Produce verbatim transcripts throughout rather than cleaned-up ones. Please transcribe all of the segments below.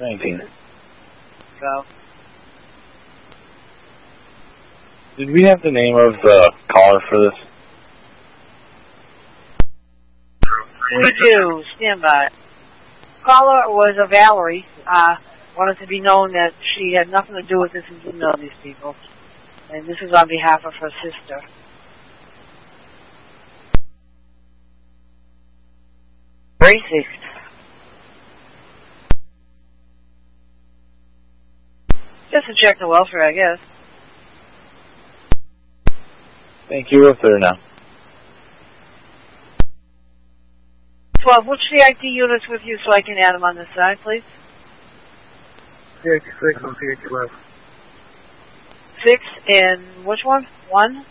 nineteen. Go. Did we have the name of the caller for this? We do. Stand by. Caller was a Valerie. Uh, wanted to be known that she had nothing to do with this and didn't know these people. And this is on behalf of her sister. Racist. Just to check the welfare, I guess. Thank you. What's there now? twelve, which C I T units with you so I can add them on this side, please? Six, six on C I T left. Six and which one? One?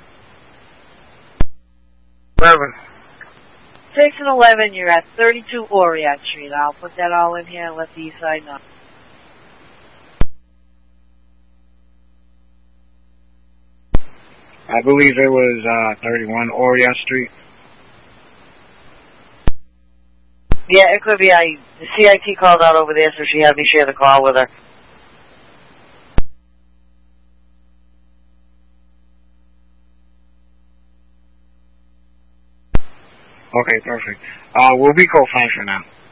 Eleven. Six and eleven, you're at thirty-two Oriat Street. I'll put that all in here and let the east side know. I believe it was uh, thirty-one Oriat Street. Yeah, it could be. I the C I T called out over there, so she had me share the call with her. Okay, perfect. Uh, we'll be co-fine for now.